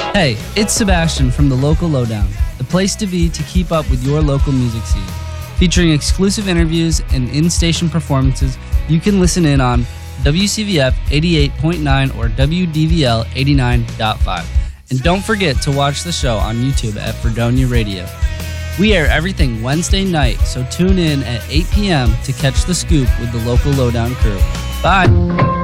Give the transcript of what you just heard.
Hey, it's Sebastian from the Local Lowdown, the place to be to keep up with your local music scene. Featuring exclusive interviews and in-station performances, you can listen in on WCVF 88.9 or WDVL 89.5. And don't forget to watch the show on YouTube at Fredonia Radio. We air everything Wednesday night, so tune in at 8 p.m. to catch the scoop with the Local Lowdown crew. Bye!